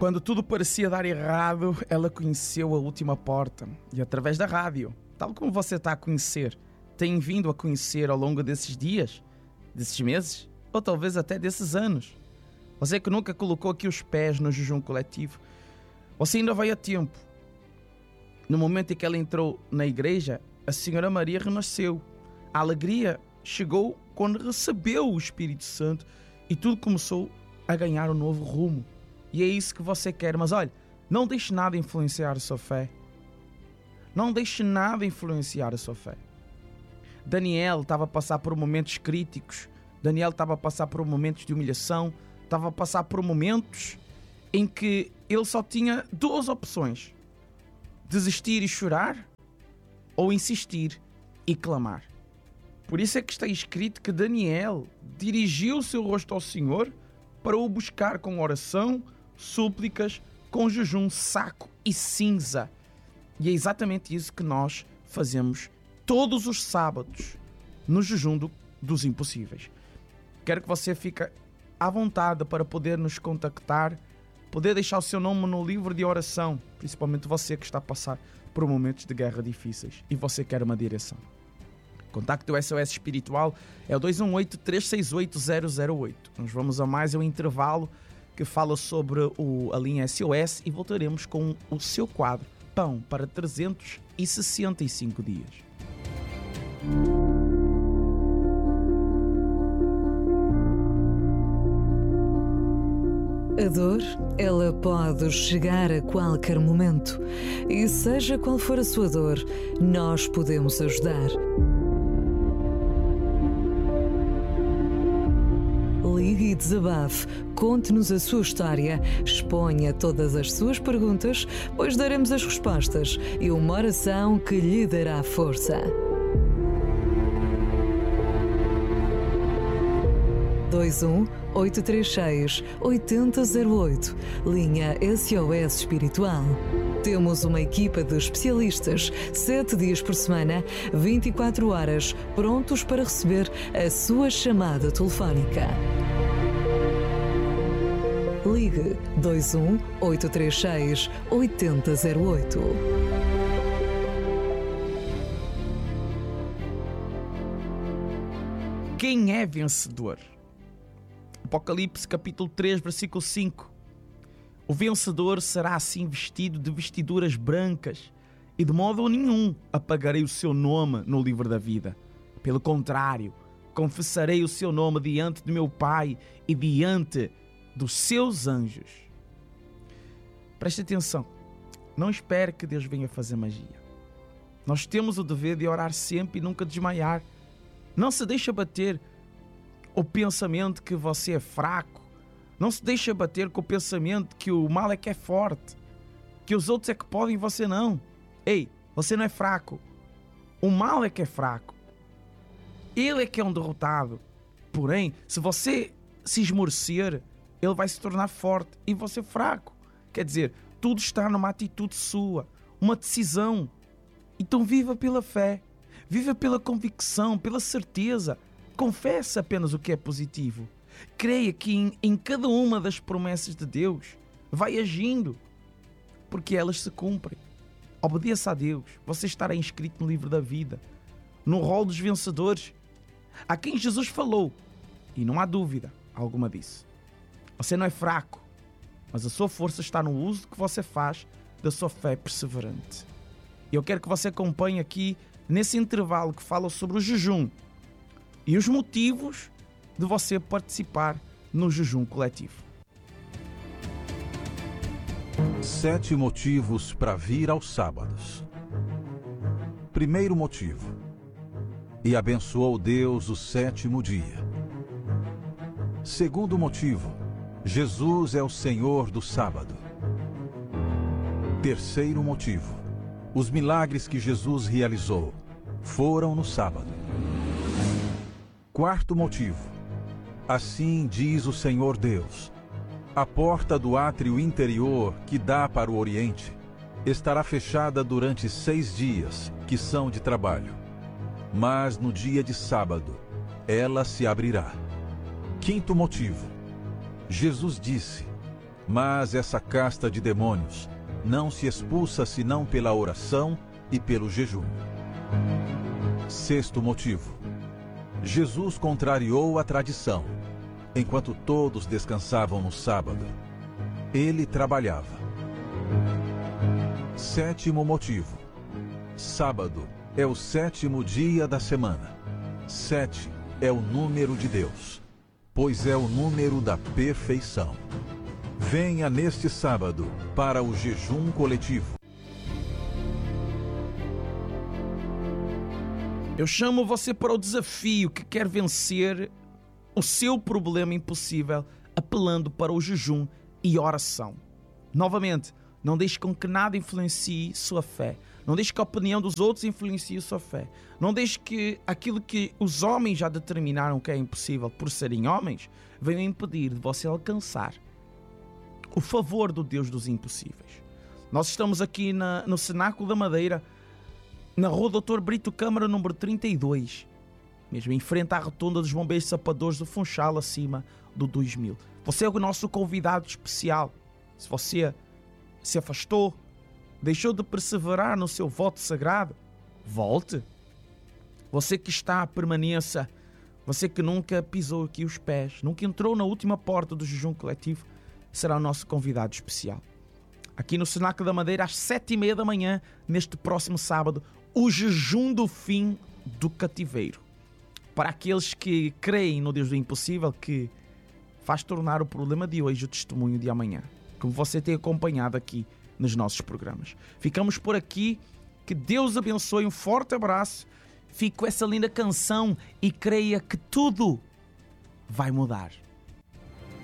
Quando tudo parecia dar errado, ela conheceu a última porta. E através da rádio, tal como você está a conhecer, tem vindo a conhecer ao longo desses dias, desses meses, ou talvez até desses anos. Você que nunca colocou aqui os pés no jejum coletivo, você ainda vai a tempo. No momento em que ela entrou na igreja, a Senhora Maria renasceu. A alegria chegou quando recebeu o Espírito Santo e tudo começou a ganhar um novo rumo. E é isso que você quer. Mas olha, não deixe nada influenciar a sua fé. Não deixe nada influenciar a sua fé. Daniel estava a passar por momentos críticos. Daniel estava a passar por momentos de humilhação. Estava a passar por momentos em que ele só tinha duas opções: desistir e chorar, ou insistir e clamar. Por isso é que está escrito que Daniel dirigiu o seu rosto ao Senhor para o buscar com oração, súplicas, com jejum, saco e cinza. E é exatamente isso que nós fazemos todos os sábados no jejum dos impossíveis. Quero que você fique à vontade para poder nos contactar, poder deixar o seu nome no livro de oração, principalmente você que está a passar por momentos de guerra difíceis e você quer uma direção. Contacte o SOS Espiritual, é o 218-368-008. Nós vamos a mais um intervalo que fala sobre a linha SOS e voltaremos com o seu quadro Pão para 365 dias. A dor, ela pode chegar a qualquer momento. E seja qual for a sua dor, nós podemos ajudar. Ligue e desabafe, conte-nos a sua história, exponha todas as suas perguntas, pois daremos as respostas e uma oração que lhe dará força. 21-836-8008, linha SOS Espiritual. Temos uma equipa de especialistas, 7 dias por semana, 24 horas, prontos para receber a sua chamada telefónica. Ligue 21-836-8008. Quem é vencedor? Apocalipse capítulo 3, versículo 5. O vencedor será assim vestido de vestiduras brancas e de modo nenhum apagarei o seu nome no livro da vida. Pelo contrário, confessarei o seu nome diante de meu Pai e diante dos seus anjos. Preste atenção, não espere que Deus venha fazer magia. Nós temos o dever de orar sempre e nunca desmaiar. Não se deixe abater o pensamento que você é fraco. Não se deixe abater com o pensamento que o mal é que é forte, que os outros é que podem e você não. Ei, você não é fraco. O mal é que é fraco. Ele é que é um derrotado. Porém, se você se esmorecer, ele vai se tornar forte e você fraco. Quer dizer, tudo está numa atitude sua, uma decisão. Então viva pela fé, viva pela convicção, pela certeza. Confesse apenas o que é positivo. Creia que em cada uma das promessas de Deus vai agindo, porque elas se cumprem. Obedeça a Deus. Você estará inscrito no livro da vida, no rol dos vencedores, a quem Jesus falou, e não há dúvida alguma disso. Você não é fraco, mas a sua força está no uso que você faz da sua fé perseverante. E eu quero que você acompanhe aqui, nesse intervalo que fala sobre o jejum e os motivos de você participar no jejum coletivo. 7 motivos para vir aos sábados. Primeiro motivo: e abençoou Deus o 7º dia. Segundo motivo: Jesus é o Senhor do sábado. Terceiro motivo: os milagres que Jesus realizou foram no sábado. Quarto motivo: assim diz o Senhor Deus: a porta do átrio interior que dá para o Oriente estará fechada durante 6 dias, que são de trabalho. Mas no dia de sábado, ela se abrirá. Quinto motivo: Jesus disse: Mas essa casta de demônios não se expulsa senão pela oração e pelo jejum. Sexto motivo: Jesus contrariou a tradição. Enquanto todos descansavam no sábado, ele trabalhava. Sétimo motivo: sábado é o 7º dia da semana. 7 é o número de Deus, pois é o número da perfeição. Venha neste sábado para o jejum coletivo. Eu chamo você para o desafio que quer vencer o seu problema impossível apelando para o jejum e oração. Novamente, não deixe com que nada influencie sua fé. Não deixe que a opinião dos outros influencie sua fé. Não deixe que aquilo que os homens já determinaram que é impossível por serem homens venha impedir de você alcançar o favor do Deus dos impossíveis. Nós estamos aqui no Cenáculo da Madeira, na Rua Dr. Brito Câmara, número 32, mesmo em frente à rotunda dos Bombeiros Sapadores do Funchal, acima do 2000. Você é o nosso convidado especial. Se você se afastou, deixou de perseverar no seu voto sagrado, volte. Você que está, permaneça. Você que nunca pisou aqui os pés, nunca entrou na última porta do jejum coletivo, será o nosso convidado especial. Aqui no Cenáculo da Madeira, às 7h30 da manhã, neste próximo sábado, o jejum do fim do cativeiro. Para aqueles que creem no Deus do impossível, que faz tornar o problema de hoje o testemunho de amanhã, como você tem acompanhado aqui nos nossos programas. Ficamos por aqui. Que Deus abençoe. Um forte abraço. Fique com essa linda canção e creia que tudo vai mudar.